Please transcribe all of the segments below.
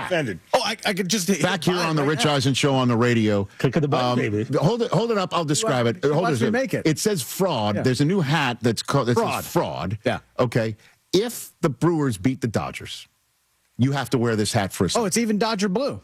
offended. Oh, I could just Back here on the Rich Eisen Show on the radio. Click of the button, baby. Hold it up. I'll describe it. Hold watch me make it. It says fraud. Yeah. There's a new hat that's called Fraud. fraud. Yeah. Okay. If the Brewers beat the Dodgers, you have to wear this hat for a second. Oh, it's even Dodger blue.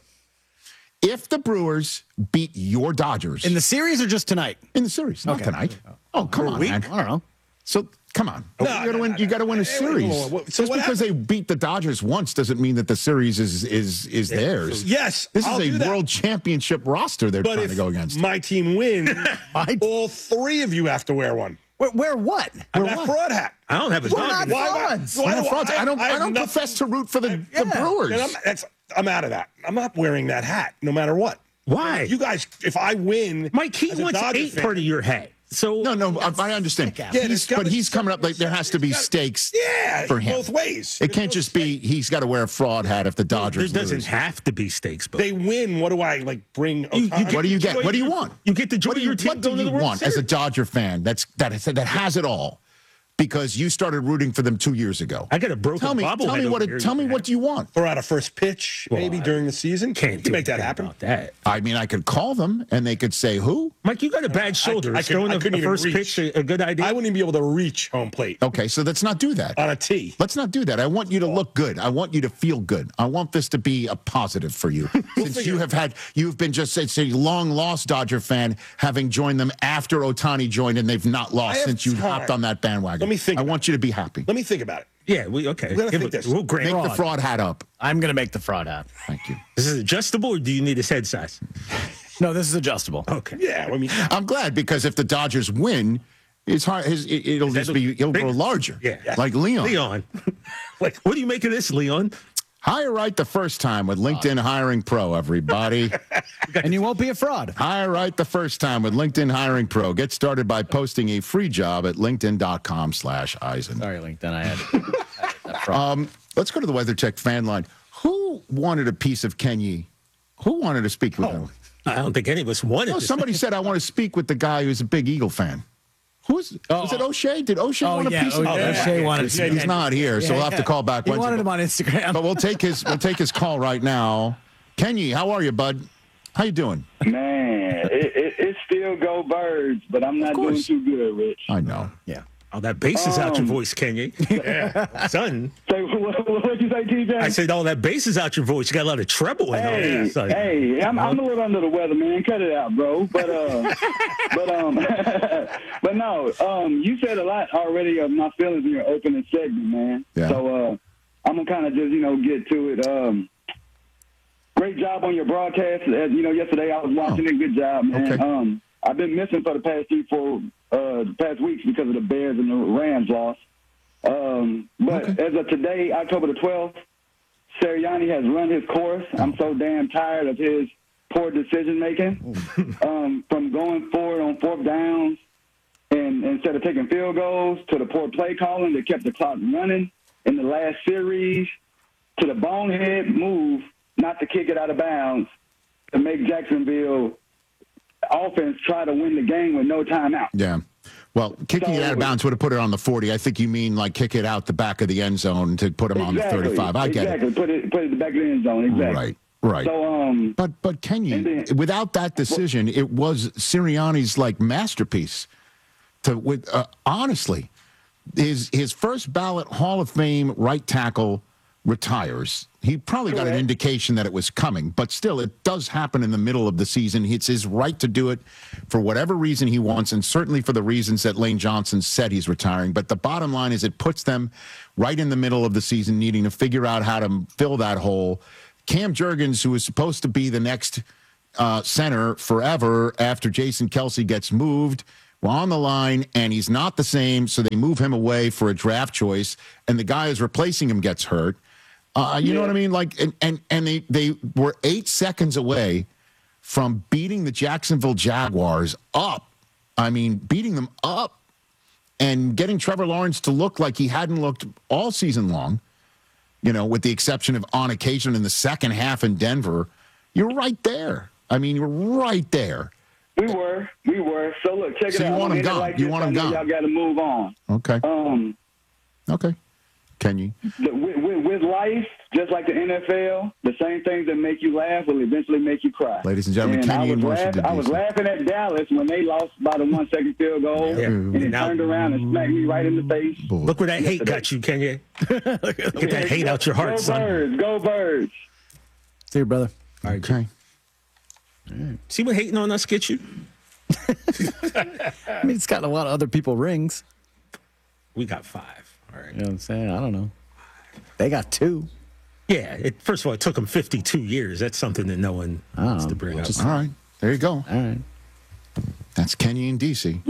If the Brewers beat your Dodgers In the series or just tonight? in the series, not Okay. tonight. Oh, come on, man. I don't know. So come on, you got to win a series. So Just what because they beat the Dodgers once doesn't mean that the series is theirs. Yes, This I'll is do a that. world championship roster they're But trying if to go against. my team wins, all three of you have to wear one. Where what? That fraud hat. I don't have a We're dog. not frauds. We're not frauds. I don't have nothing- profess to root for the Brewers. Then I'm out of that. I'm not wearing that hat, no matter what. Why? You guys, if I win, Mike, he as a wants Dodger 8 fan- part of your hat. So No, I understand. Yeah, there's But gotta- he's coming up like there has to be stakes for him. both ways. It can't just be he's got to wear a fraud hat if the Dodgers there doesn't lose. have to be stakes, but They win. What do I bring? What do you get? What do you want? You get the joy What of your team what do going to you the World want as a Series. Dodger fan that has it all? Because you started rooting for them 2 years ago. I got a broken Tell me bobblehead what over here. tell me what do you want? Throw out a first pitch maybe during the season? Can't You do make that anything happen. about that. I mean, I could call them and they could say who? Mike, you got a bad shoulder. I Is throwing couldn't the even first reach. pitch a good idea? I wouldn't even be able to reach home plate Okay, so let's not do that. on a tee. Let's not do that. I want you to look good. I want you to feel good. I want this to be a positive for you. Since you've been just it's a long lost Dodger fan, having joined them after Ohtani joined, and they've not lost have since you time. hopped on that bandwagon. Let me think I about want you to be happy. Let me think about it. yeah, okay. gotta think this. We'll grant Make the fraud hat up. I'm going to make the fraud hat. Thank you. This is adjustable, or do you need his head size? No, this is adjustable. Okay. Yeah, I mean, I'm glad because if the Dodgers win, it'll just be he'll grow larger. Yeah. Like Leon. Leon. Like, what do you make of this, Leon? Hire right the first time with LinkedIn Hiring Pro, everybody. And you won't be a fraud. Hire right the first time with LinkedIn Hiring Pro. Get started by posting a free job at linkedin.com/Eisen. Sorry, LinkedIn. I had that fraud. Let's go to the WeatherTech fan line. Who wanted a piece of Kenny? Who wanted to speak with him? I don't think any of us wanted No, this. somebody said, I want to speak with the guy who's a big Eagle fan. Was it O'Shea? Did O'Shea want a piece of O'Shea wanted to He's not here, so we'll have to call back He Wednesday. wanted him on Instagram. But we'll take his call right now. Kenny, how are you, bud? How you doing? Man, it still go Birds, but I'm not doing too good, Rich. I know. Yeah. Oh, that bass is out your voice, Kenya. Yeah. Son. Say, what'd you say, TJ? I said, that bass is out your voice. You got a lot of treble in there. Son. I'm a little under the weather, man. Cut it out, bro. But but no, you said a lot already of my feelings in your opening segment, man. Yeah. So I'm gonna kind of just get to it. Great job on your broadcast. Yesterday I was watching it. Good job, man. Okay. I've been missing for the past 3-4 past weeks because of the Bears and the Rams loss. But as of today, October the 12th, Sirianni has run his course. I'm so damn tired of his poor decision making. From going forward on fourth downs and instead of taking field goals, to the poor play calling that kept the clock running in the last series, to the bonehead move not to kick it out of bounds to make Jacksonville offense try to win the game with no timeout. Yeah. Well, kicking it out of bounds would have put it on the 40. I think you mean like kick it out the back of the end zone to put him on the 35. I get it. Put it at the back of the end zone. Exactly. Right. So, but Kenny, without that decision, it was Sirianni's masterpiece. Honestly, his first ballot Hall of Fame right tackle retires. He probably got an indication that it was coming, but still, it does happen in the middle of the season. It's his right to do it for whatever reason he wants, and certainly for the reasons that Lane Johnson said he's retiring. But the bottom line is it puts them right in the middle of the season, needing to figure out how to fill that hole. Cam Jurgens, who is supposed to be the next center forever after Jason Kelce gets moved, well, on the line, and he's not the same, so they move him away for a draft choice, and the guy who's replacing him gets hurt. You know what I mean? And they were 8 seconds away from beating the Jacksonville Jaguars up. I mean, beating them up and getting Trevor Lawrence to look like he hadn't looked all season long, with the exception of on occasion in the second half in Denver. You're right there. I mean, you're right there. We were. So look, check it out. So you want him gone. You want him gone. Y'all got to move on. Okay. Okay. Can you? With life, just like the NFL, the same things that make you laugh will eventually make you cry. Ladies and gentlemen, Kenny in Washington, I was D.C. laughing at Dallas when they lost by the 1 second field goal, and it turned around and smacked me right in the face. Look where that hate got you, Kenya. Get that hate out your heart, Go son. Birds! Go Birds! See you, brother. All right, Okay. see what hating on us gets you? I mean, it's gotten a lot of other people rings. We got 5. All right. You know what I'm saying? I don't know. They got 2. Yeah. First of all, it took them 52 years. That's something that no one wants to bring up. All right. There you go. All right. That's Kenny in D.C.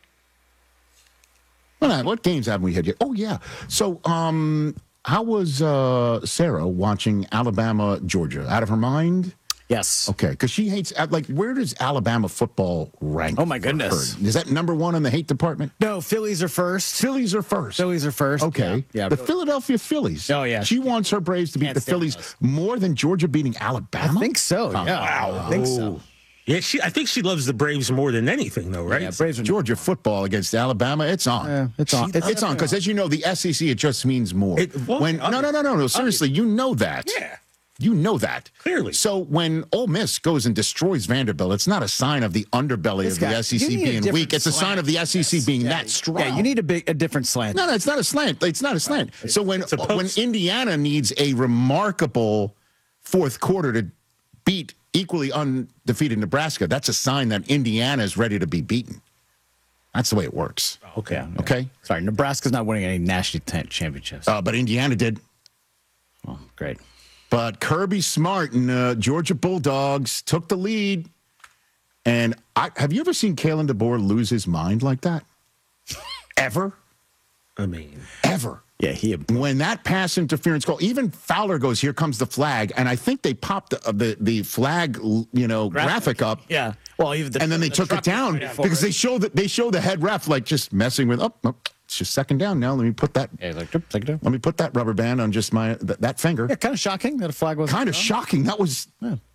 What games haven't we had yet? Oh, yeah. So, how was Sarah watching Alabama, Georgia? Out of her mind? Yes. Okay, because she hates, like, where does Alabama football rank? Oh, my for goodness. her? Is that number 1 in the hate department? No, Phillies are first. Phillies are first. Phillies are first. Okay. Yeah. The Philadelphia Phillies. Oh, yeah. She wants her Braves to beat Can't the stand Phillies those. more than Georgia beating Alabama? I think so. Yeah. Wow. I think so. Yeah, I think she loves the Braves more than anything, though, right? Yeah, Braves are Georgia football against Alabama, it's on. Yeah, it's on. It's on because, as you know, the SEC, it just means more. No. Seriously, you know that. Yeah. You know that. Clearly. So when Ole Miss goes and destroys Vanderbilt, it's not a sign of the underbelly This of guy- the SEC you need a being different weak. It's a sign of the SEC being that strong. Yeah, you need a different slant. No, it's not a slant. It's not a slant. So when a post. Indiana needs a remarkable fourth quarter to beat equally undefeated Nebraska, that's a sign that Indiana is ready to be beaten. That's the way it works. Okay. Okay? Sorry, Nebraska's not winning any national championships. But Indiana did. Oh, great. But Kirby Smart and Georgia Bulldogs took the lead. And have you ever seen Kalen DeBoer lose his mind like that? Ever? I mean, Ever. Yeah, When that pass interference call, even Fowler goes, here comes the flag. And I think they popped the flag, graphic up. Yeah. Well, even And then they took it down because they show the head ref like just messing with, it's just second down now. Let me put that. Yeah, like, take it down. Let me put that rubber band on just that finger. Yeah, kind of shocking that a flag was Kind of shocking. That was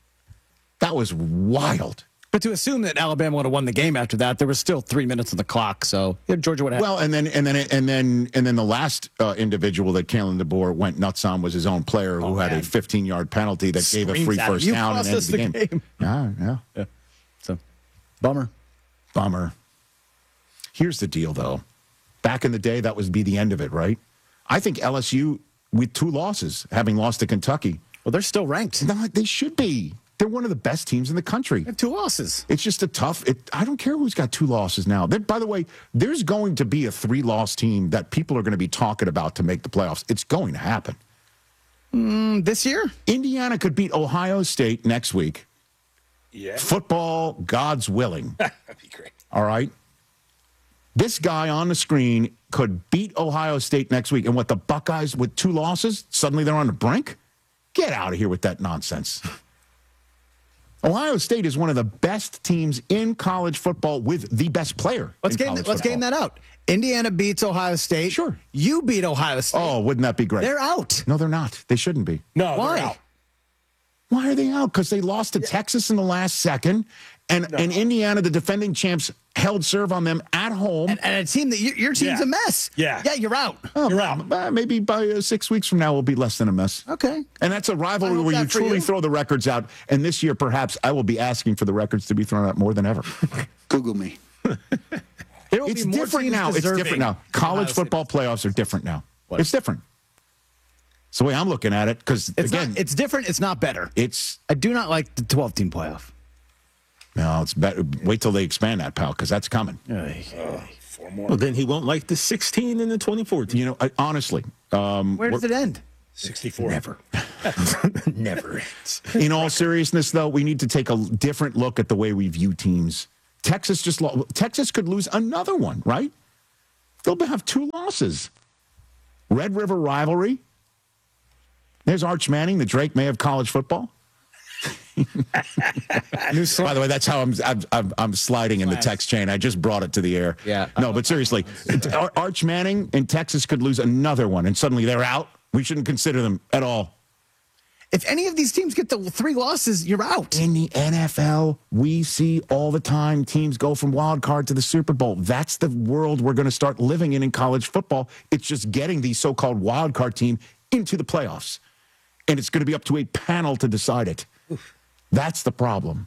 wild. But to assume that Alabama would have won the game after that, there was still 3 minutes on the clock. So yeah, Georgia would have. Well, and then the last individual that Kalen DeBoer went nuts on was his own player who had a 15-yard penalty that gave a free Screams at him, first "You down and cost ended us the the game. game." Yeah. So, bummer. Here's the deal, though. Back in the day, that would be the end of it, right? I think LSU with 2 losses, having lost to Kentucky. Well, they're still ranked. No, they should be. They're one of the best teams in the country. They have 2 losses. It's just I don't care who's got 2 losses now. By the way, there's going to be a 3-loss team that people are going to be talking about to make the playoffs. It's going to happen. This year? Indiana could beat Ohio State next week. Yeah. Football, God's willing. That'd be great. All right? This guy on the screen could beat Ohio State next week. And what, the Buckeyes with 2 losses, suddenly they're on the brink? Get out of here with that nonsense. Ohio State is one of the best teams in college football with the best player. Let's game that out. Indiana beats Ohio State. Sure. You beat Ohio State. Oh, wouldn't that be great? They're out. No, they're not. They shouldn't be. No, Why? they're out. Why are they out? Because they lost to Texas in the last second, and Indiana, the defending champs, held serve on them at home. And a team that your team's Yeah. a mess. Yeah. Yeah, you're out. You're out. Maybe by 6 weeks from now, we'll be less than a mess. Okay. And that's a rivalry I hope where you that for truly you. throw the records out. And this year, perhaps, I will be asking for the records to be thrown out more than ever. Google me. There will It's be more different teams now. It's deserving different now. College Ohio State. football playoffs are different now. What? It's different. It's the way I'm looking at it. Because, It's again, it's different. It's not better. it's I do not like the 12-team playoff. no, it's better. Wait till they expand that, pal, because that's coming. 4 more. well, then he won't like the 16 and the 24 team. You know, honestly, Where does it end? 64. Never. Never. in all seriousness, though, we need to take a different look at the way we view teams. Texas Texas could lose another one, right? They'll have 2 losses. Red River rivalry. There's Arch Manning, the Drake May of college football. By the way, that's how I'm sliding in the text chain. I just brought it to the air. Yeah. No, but seriously, Arch Manning in Texas could lose another one, and suddenly they're out. We shouldn't consider them at all. If any of these teams get the 3 losses, you're out. In the NFL, we see all the time teams go from wild card to the Super Bowl. That's the world we're going to start living in college football. It's just getting the so-called wild card team into the playoffs. And it's going to be up to a panel to decide it. That's the problem.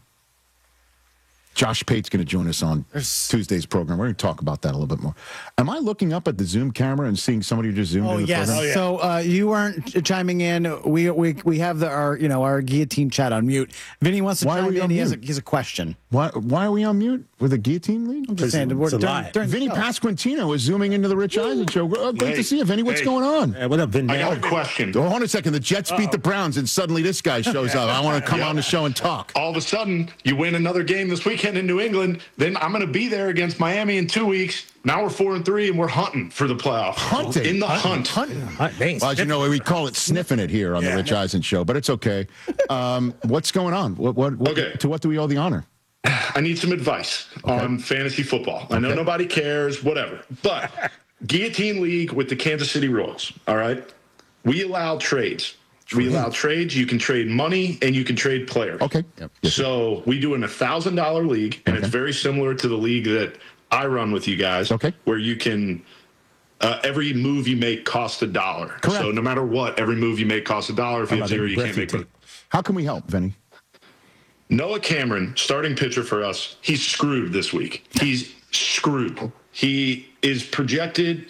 Josh Pate's going to join us on Tuesday's program. We're going to talk about that a little bit more. Am I looking up at the Zoom camera and seeing somebody who just zoomed in the Yes. program? yeah. So you weren't chiming in. We have our guillotine chat on mute. Vinny wants to Why are chime we in. on He has mute? a question. Why are we on mute with a guillotine lead? I'm just saying. It's a lie. Vinny Pasquantino is zooming into the Rich Eisen show. Great Hey, to see you, Vinny. What's hey. going on? What up, Vin? I got a question. Oh, hold on a second. The Jets beat the Browns, and suddenly this guy shows up. I want to come on the show and talk. All of a sudden, you win another game this weekend in New England. Then I'm going to be there against Miami in 2 weeks. Now we're 4-3, and we're hunting for the playoff. Hunting? In the hunt. Man, Well, as you know, we call it sniffing it here on the Rich Eisen show, but it's okay. What's going on? What, Okay. To what do we owe the honor? I need some advice on fantasy football. I know nobody cares, whatever. But Guillotine League with the Kansas City Royals, all right? We allow trades. We allow trades. You can trade money and you can trade players. Okay. Yes, So we do an $1,000 league, and it's very similar to the league that I run with you guys. Okay. Where you can every move you make costs $1. Correct. So no matter what, every move you make costs $1. If you have zero, you can't make money. How can we help, Vinny? Noah Cameron, starting pitcher for us, he's screwed this week. He's screwed. He is projected.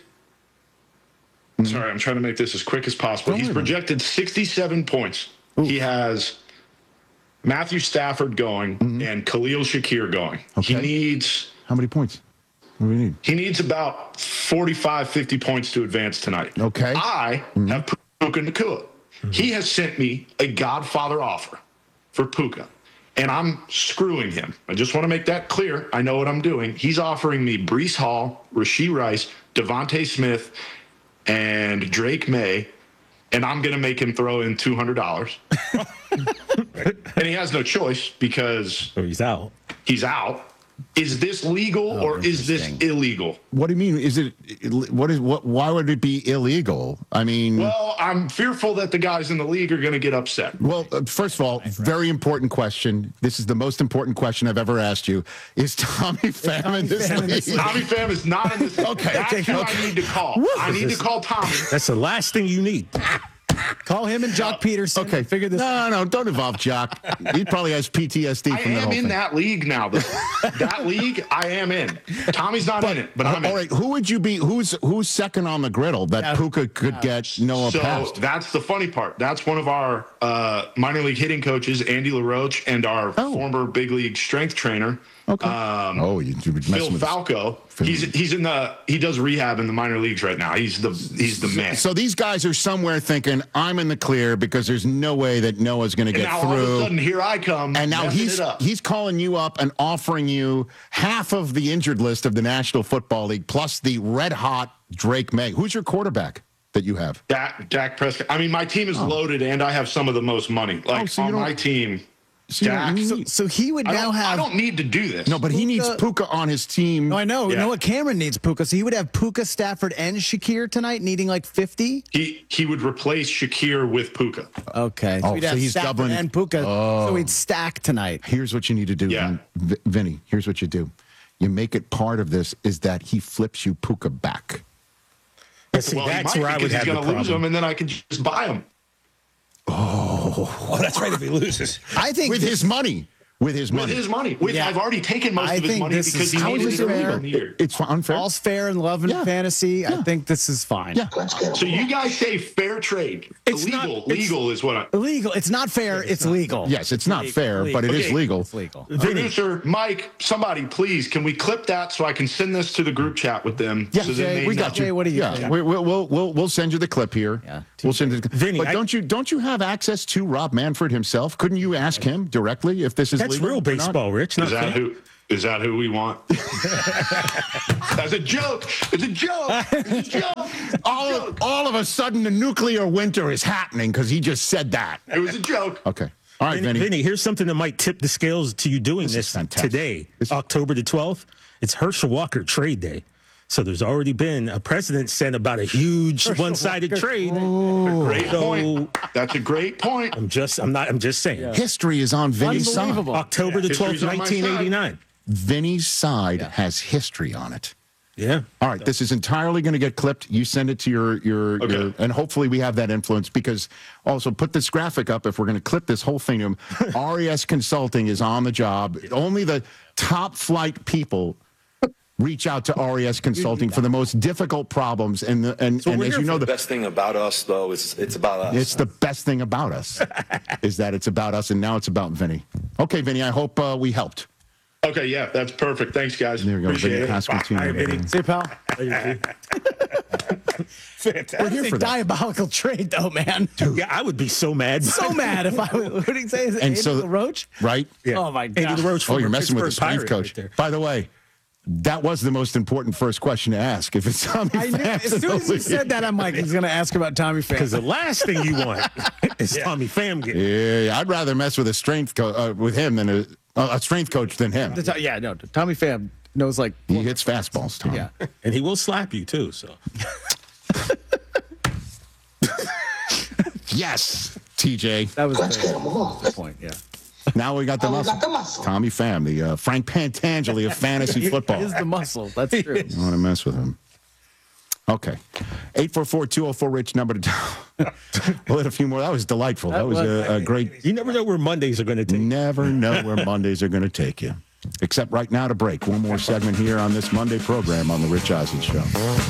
Sorry, I'm trying to make this as quick as possible. He's projected 67 points. He has Matthew Stafford going and Khalil Shakir going. He Okay. needs How many points? What do we need? he needs about 45, 50 points to advance tonight. Okay. I have Puka Nacua. He has sent me a Godfather offer for Puka, and I'm screwing him. I just want to make that clear. I know what I'm doing. He's offering me Breece Hall, Rashee Rice, Devontae Smith, and Drake May, and I'm going to make him throw in $200. And he has no choice because So he's out. he's out. Is this legal or is this illegal? What do you mean? Is it? Why would it be illegal? I mean, Well, I'm fearful that the guys in the league are going to get upset. well, first of all, very important question. This is the most important question I've ever asked you. Is Tommy Pham in this league? Tommy Pham is not in this. Okay, That's who okay. I need to call. I need to call Tommy. That's the last thing you need. Call him and Jock Peterson. Okay, Figure this out. No, don't involve Jock. He probably has PTSD I from the am whole in thing. that league now. That league, I am in. Tommy's not in it, but I'm in. All right, who would you be? Who's second on the griddle that Puka could get Noah So past? that's the funny part. That's one of our minor league hitting coaches, Andy LaRoche, and our former big league strength trainer, Okay. You would mess Phil with Falco. He does rehab in the minor leagues right now. He's the man. So these guys are somewhere thinking, I'm in the clear because there's no way that Noah's going to And get now all of a through. sudden, here I come. And now messing it up. he's calling you up and offering you half of the injured list of the National Football League plus the red hot Drake May. Who's your quarterback that you have? Dak Prescott. I mean, my team is loaded, and I have some of the most money. Like so you on don't- my team, So you don't Dak. need- So he would I now don't, I have. don't need to do this. No, but he needs Puka on his team. No, I know. Yeah. Noah Cameron needs Puka, so he would have Puka, Stafford, and Shakir tonight, needing like 50. He would replace Shakir with Puka. Okay, Oh, he'd so have he's Stafford doubling- and Puka, so he'd stack tonight. Here's what you need to do, Yeah. Vinny. Here's what you do. You make it part of this is that he flips you Puka back. See, Well, that's he might where I would because have he's the going to lose problem. him, and then I can just buy him. Oh, that's right. If he loses, I think With his money. With his money. With his money, which Yeah. I've already taken most I of his think money this because is- he how needed is it this earlier fair? in the year. It's unfair. all's fair in love and Yeah. fantasy. I Yeah. think this is fine. Yeah. So you guys say fair trade. It's Illegal. not- it's- Legal is what I. Illegal. It's not fair. It's legal. Yes, it's not fair, but it is Okay. legal. It's legal. Producer Mike, somebody please, can we clip that so I can send this to the group chat with them? Yeah, so then they we know? got you. Jay, what do you yeah, think? we'll send you the clip here. Yeah. We'll send it. Vinny, but don't you have access to Rob Manfred himself? Couldn't you ask him directly if this is that's legal real or not? baseball, Rich. Not fair. Is that who we want? That's a joke. It's a joke. It's a joke. All of a sudden, the nuclear winter is happening because he just said that. It was a joke. Okay. All right, Vinny, Vinny. here's something that might tip the scales to you doing This is this fantastic. today, This- October the 12th. It's Herschel Walker trade day. So there's already been a precedent set about a huge one-sided trade. Great So point. That's a great point. I'm just saying. History is on Vinny's side. Unbelievable. October the 12th, History's on my side. 1989. Vinny's side has history on it. Yeah. All right, this is entirely going to get clipped. You send it to your Okay. and hopefully we have that influence, because also put this graphic up if we're going to clip this whole thing to him. RES Consulting is on the job. Only the top flight people reach out to RES Consulting for the most difficult problems. And we're as here you know, for the best thing about us, though, is it's about us. it's the best thing about us is that it's about us, and now it's about Vinny. Okay, Vinny, I hope we helped. Okay, yeah, that's perfect. Thanks, guys. There we go. Appreciate Vinny it. Pasquantino. All right, Vinny. See you, pal. Fantastic. We're here It's for a that. diabolical trade, though, man. Yeah, I would be so mad. So mad if I. What did he say? Is it And Andy so- the Roach? Right? Yeah. Oh, my Andy God. LaRoche. Oh, you're former messing with the Pittsburgh strength Pirate coach. right there. By the way, that was the most important first question to ask. If it's Tommy I knew, Pham, as soon as he said that, I'm like, he's going to ask about Tommy Pham. Because the last thing you want is Tommy Pham getting. yeah, I'd rather mess with a strength with him than a strength coach than him. Yeah, no, Tommy Pham knows, like, He hits fastballs, Tom. yeah. And he will slap you, too. So Yes, TJ. That was the point, yeah. Now we got the muscle. Tommy Pham, the Frank Pantangeli of fantasy football. He is the muscle. That's true. I want to mess with him. Okay. 844-204-RICH number to we'll hit a few more. That was delightful. That was a great. you never know where Mondays are going to take. Never know where Mondays are going to take you. Except right now to break. One more segment here on this Monday program on The Rich Eisen Show.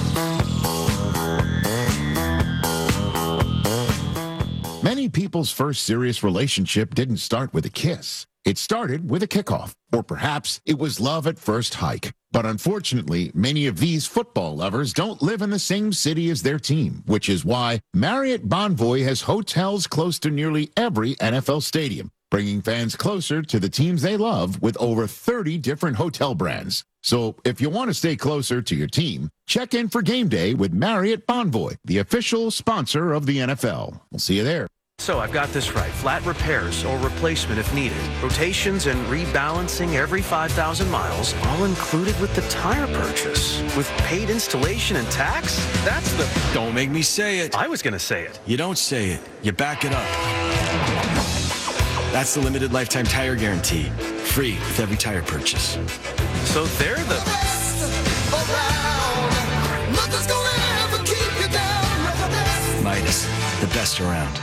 Many people's first serious relationship didn't start with a kiss. It started with a kickoff, or perhaps it was love at first hike. But unfortunately, many of these football lovers don't live in the same city as their team, which is why Marriott Bonvoy has hotels close to nearly every NFL stadium, bringing fans closer to the teams they love with over 30 different hotel brands. So if you want to stay closer to your team, check in for game day with Marriott Bonvoy, the official sponsor of the NFL. We'll see you there. So I've got this right. Flat repairs or replacement if needed. Rotations and rebalancing every 5,000 miles, all included with the tire purchase. With paid installation and tax? That's the... Don't make me say it. I was going to say it. You don't say it. You back it up. That's the limited lifetime tire guarantee. Free with every tire purchase. So they're the... Midas, the best around.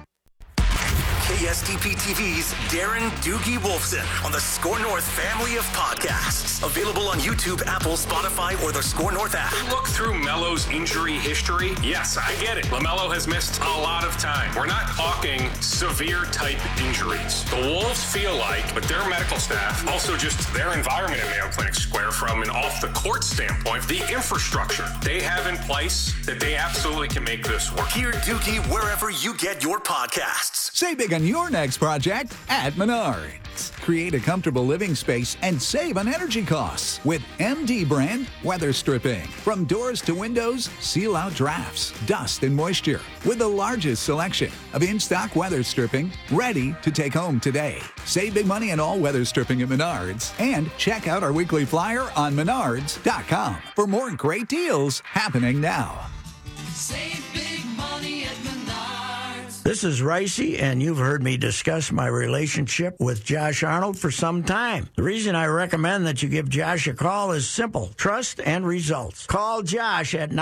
KSTP TV's Darren Doogie Wolfson on the Score North family of podcasts. Available on YouTube, Apple, Spotify, or the Score North app. Look through Melo's injury history. Yes, I get it. LaMelo has missed a lot of time. We're not talking severe type injuries. The Wolves feel like, but their medical staff, also just their environment in Mayo Clinic Square from an off the court standpoint, the infrastructure they have in place, that they absolutely can make this work. Hear Doogie wherever you get your podcasts. Save big on your next project at Menards. Create a comfortable living space and save on energy costs with MD brand weather stripping. From doors to windows, seal out drafts, dust, and moisture with the largest selection of in-stock weather stripping ready to take home today. Save big money on all weather stripping at Menards and check out our weekly flyer on menards.com for more great deals happening now. Save big money at Menards. This is Ricey, and you've heard me discuss my relationship with Josh Arnold for some time. The reason I recommend that you give Josh a call is simple: trust and results. Call Josh at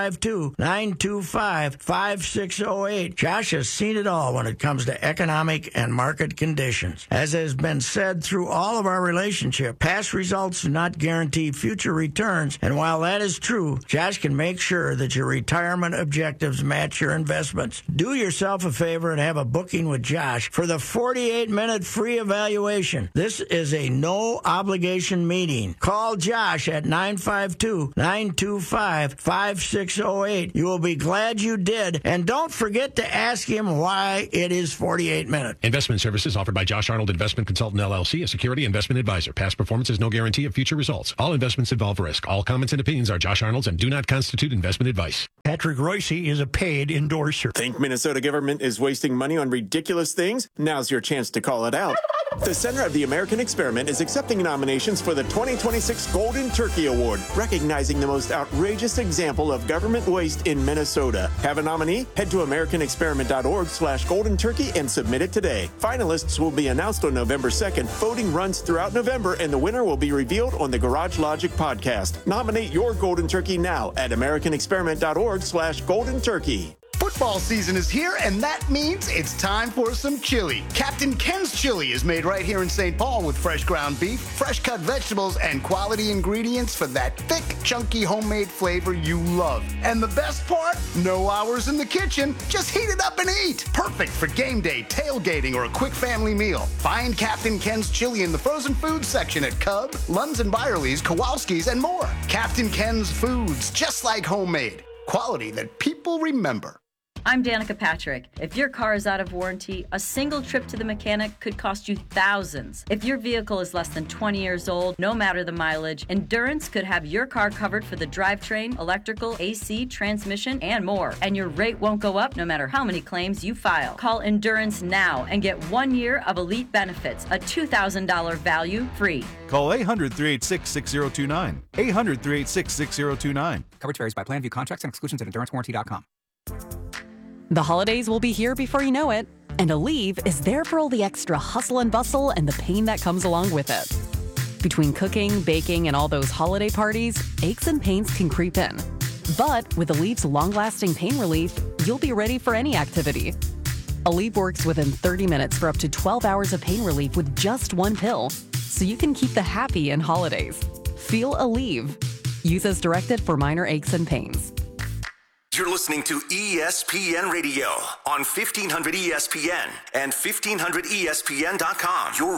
952-925-5608. Josh has seen it all when it comes to economic and market conditions. As has been said through all of our relationship, past results do not guarantee future returns, and while that is true, Josh can make sure that your retirement objectives match your investments. Do yourself a favor and have a booking with Josh for the 48-minute free evaluation. This is a no-obligation meeting. Call Josh at 952-925-5608. You will be glad you did, and don't forget to ask him why it is 48 minutes. Investment services offered by Josh Arnold Investment Consultant LLC, a security investment advisor. Past performance is no guarantee of future results. All investments involve risk. All comments and opinions are Josh Arnold's and do not constitute investment advice. Patrick Royce is a paid endorser. Think Minnesota government is is wasting money on ridiculous things? Now's your chance to call it out. The Center of the American Experiment is accepting nominations for the 2026 Golden Turkey Award, recognizing the most outrageous example of government waste in Minnesota. Have a nominee? Head to americanexperiment.org/golden turkey and submit it today. Finalists will be announced on November 2nd. Voting runs throughout November, and the winner will be revealed on the Garage Logic podcast. Nominate your golden turkey now at americanexperiment.org/golden turkey. Football season is here, and that means it's time for some chili. Captain Ken's Chili is made right here in St. Paul with fresh ground beef, fresh cut vegetables, and quality ingredients for that thick, chunky homemade flavor you love. And the best part? No hours in the kitchen. Just heat it up and eat. Perfect for game day, tailgating, or a quick family meal. Find Captain Ken's Chili in the frozen foods section at Cub, Lunds & Byerly's, Kowalski's, and more. Captain Ken's Foods, just like homemade. Quality that people remember. I'm Danica Patrick. If your car is out of warranty, a single trip to the mechanic could cost you thousands. If your vehicle is less than 20 years old, no matter the mileage, Endurance could have your car covered for the drivetrain, electrical, AC, transmission, and more. And your rate won't go up no matter how many claims you file. Call Endurance now and get 1 year of elite benefits, a $2,000 value free. Call 800-386-6029. 800-386-6029. Coverage varies by plan. View contracts and exclusions at EnduranceWarranty.com. The holidays will be here before you know it, and Aleve is there for all the extra hustle and bustle and the pain that comes along with it. Between cooking, baking, and all those holiday parties, aches and pains can creep in. But with Aleve's long-lasting pain relief, you'll be ready for any activity. Aleve works within 30 minutes for up to 12 hours of pain relief with just one pill, so you can keep the happy in holidays. Feel Aleve. Use as directed for minor aches and pains. You're listening to ESPN Radio on 1500 ESPN and 1500ESPN.com. Your